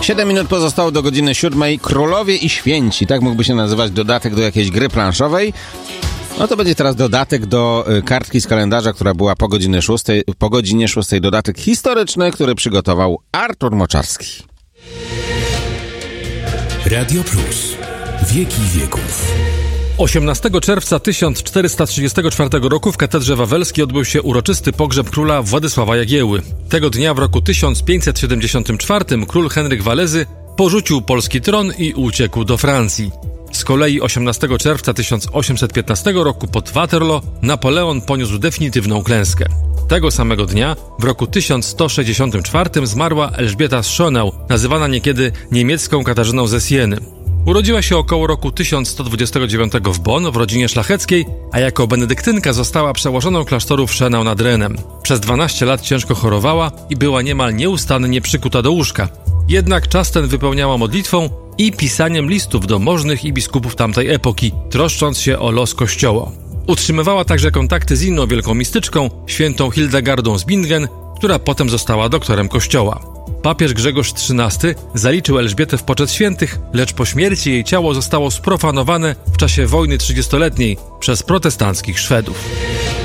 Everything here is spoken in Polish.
7 minut pozostało do godziny 7. Królowie i święci, tak mógłby się nazywać dodatek do jakiejś gry planszowej. No to będzie teraz dodatek do kartki z kalendarza, która była po godzinie 6. Dodatek historyczny, który przygotował Artur Moczarski. Radio Plus. Wieki wieków. 18 czerwca 1434 roku w katedrze wawelskiej odbył się uroczysty pogrzeb króla Władysława Jagieły. Tego dnia w roku 1574 król Henryk Walezy porzucił polski tron i uciekł do Francji. Z kolei 18 czerwca 1815 roku pod Waterloo Napoleon poniósł definitywną klęskę. Tego samego dnia, w roku 1164 zmarła Elżbieta z Schonau, nazywana niekiedy niemiecką Katarzyną ze Sieny. Urodziła się około roku 1129 w Bonn w rodzinie szlacheckiej, a jako benedyktynka została przełożoną klasztoru w Schönau nad Renem. Przez 12 lat ciężko chorowała i była niemal nieustannie przykuta do łóżka. Jednak czas ten wypełniała modlitwą i pisaniem listów do możnych i biskupów tamtej epoki, troszcząc się o los kościoła. Utrzymywała także kontakty z inną wielką mistyczką, świętą Hildegardą z Bingen, która potem została doktorem kościoła. Papież Grzegorz XIII zaliczył Elżbietę w poczet świętych, lecz po śmierci jej ciało zostało sprofanowane w czasie wojny 30-letniej przez protestanckich Szwedów.